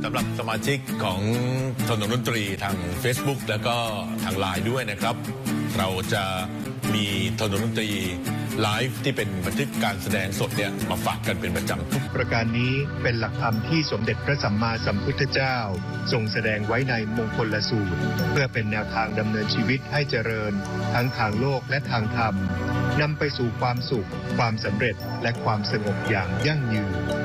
สำหรับสมาชิกของถนนดนตรีทาง Facebook แล้วก็ทางไลน์ด้วยนะครับเราจะมีถนนดนตรีไลฟ์ที่เป็นบันทึกการแสดงสดเนี่ยมาฝากกันเป็นประจำทุกประการนี้เป็นหลักธรรมที่สมเด็จพระสัมมาสัมพุทธเจ้าทรงแสดงไว้ในมงคลสูตรเพื่อเป็นแนวทางดำเนินชีวิตให้เจริญทั้งทางโลกและทางธรรมนำไปสู่ความสุขความสำเร็จและความสงบอย่างยั่งยืน